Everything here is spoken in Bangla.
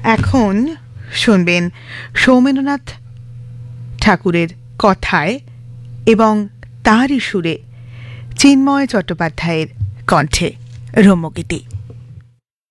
এখন শুনবেন সৌমেন্দ্রনাথ ঠাকুরের কথায় এবং তাঁরই সুরে চিন্ময় চট্টোপাধ্যায়ের কণ্ঠে রম্যগীতি।